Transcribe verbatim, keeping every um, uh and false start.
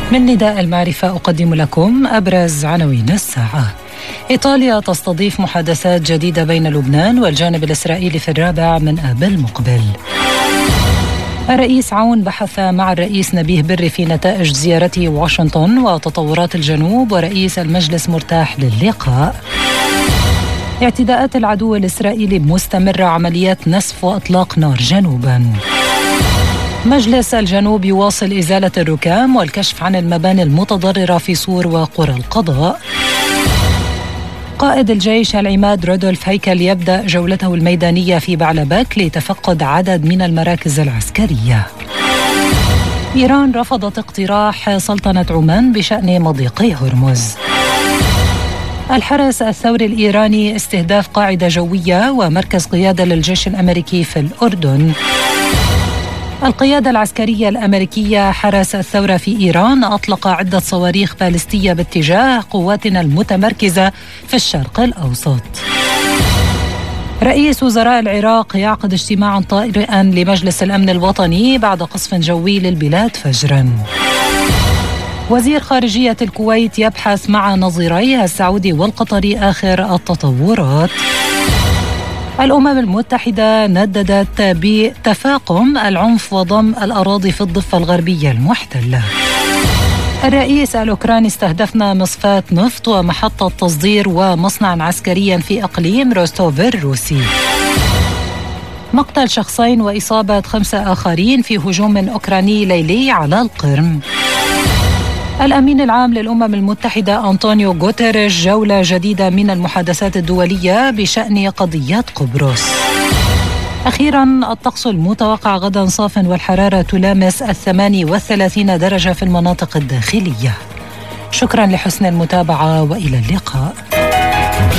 من نداء المعرفة أقدم لكم أبرز عناوين الساعة. إيطاليا تستضيف محادثات جديدة بين لبنان والجانب الإسرائيلي في الرابع من آب المقبل. الرئيس عون بحث مع الرئيس نبيه بري في نتائج زيارته واشنطن وتطورات الجنوب، ورئيس المجلس مرتاح للقاء. اعتداءات العدو الإسرائيلي مستمرة، عمليات نسف وإطلاق نار جنوباً. مجلس الجنوب يواصل إزالة الركام والكشف عن المباني المتضررة في سور وقرى القضاء. قائد الجيش العماد رودولف هيكل يبدأ جولته الميدانية في بعلبك لتفقد عدد من المراكز العسكرية. إيران رفضت اقتراح سلطنة عمان بشأن مضيق هرمز. الحرس الثوري الإيراني استهداف قاعدة جوية ومركز قيادة للجيش الأمريكي في الأردن. القيادة العسكرية الأمريكية حرس الثورة في إيران أطلق عدة صواريخ باليستية باتجاه قواتنا المتمركزة في الشرق الأوسط. رئيس وزراء العراق يعقد اجتماعا طارئا لمجلس الأمن الوطني بعد قصف جوي للبلاد فجرا. وزير خارجية الكويت يبحث مع نظيريه السعودي والقطري آخر التطورات. الأمم المتحدة نددت بتفاقم العنف وضم الأراضي في الضفة الغربية المحتلة. الرئيس الأوكراني استهدفنا مصفاة نفط ومحطة تصدير ومصنعا عسكريا في إقليم روستوف الروسي. مقتل شخصين وإصابة خمسة آخرين في هجوم أوكراني ليلي على القرم. الأمين العام للأمم المتحدة أنطونيو غوتيريش جولة جديدة من المحادثات الدولية بشأن قضية قبرص. أخيرا الطقس المتوقع غدا صاف والحرارة تلامس الثماني والثلاثين درجة في المناطق الداخلية. شكرا لحسن المتابعة وإلى اللقاء.